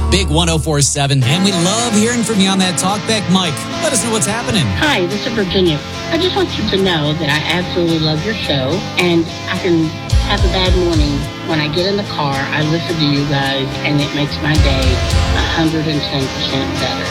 Big 104.7. And we love hearing from you on that talkback mic. Let us know what's happening. Hi, this is Virginia. I just want you to know that I absolutely love your show, and I can have a bad morning. When I get in the car, I listen to you guys, and it makes my day 110% better.